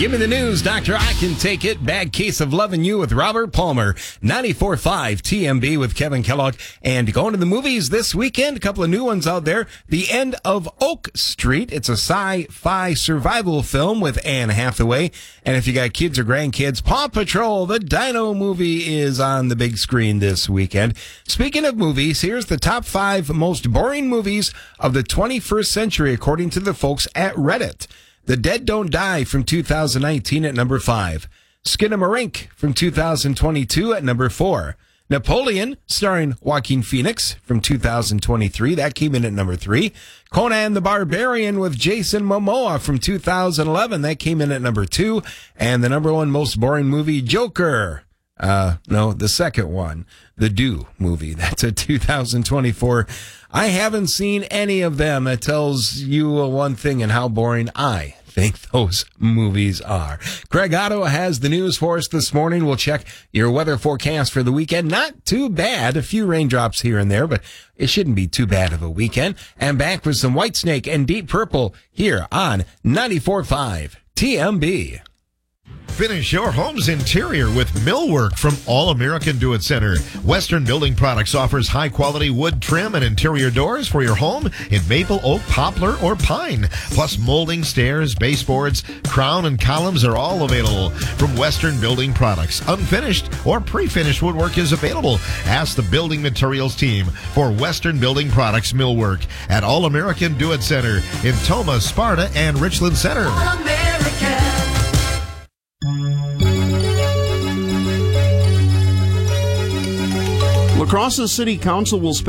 Give me the news, Doctor. I can take it. Bad Case of Loving You with Robert Palmer. 94.5 TMB with Kevin Kellogg. And going to the movies this weekend. A couple of new ones out there. The End of Oak Street. It's a sci-fi survival film with Anne Hathaway. And if you got kids or grandkids, Paw Patrol, the Dino movie, is on the big screen this weekend. Speaking of movies, here's the top 5 most boring movies of the 21st century, according to the folks at Reddit. The Dead Don't Die from 2019 at number 5. Skinamarink from 2022 at number 4. Napoleon, starring Joaquin Phoenix, from 2023. That came in at number 3. Conan the Barbarian with Jason Momoa from 2011. That came in at number 2. And the number 1 most boring movie, Joker. No, the second one, the Do movie. That's a 2024. I haven't seen any of them. It tells you one thing and how boring I think those movies are. Craig Otto has the news for us this morning. We'll check your weather forecast for the weekend. Not too bad. A few raindrops here and there, but it shouldn't be too bad of a weekend. And back with some Whitesnake and Deep Purple here on 94.5 TMB. Finish your home's interior with millwork from All American Do It Center. Western Building Products offers high-quality wood trim and interior doors for your home in maple, oak, poplar, or pine. Plus molding, stairs, baseboards, crown, and columns are all available from Western Building Products. Unfinished or pre-finished woodwork is available. Ask the building materials team for Western Building Products millwork at All American Do It Center in Tomah, Sparta, and Richland Center. All American. La Crosse City Council will spend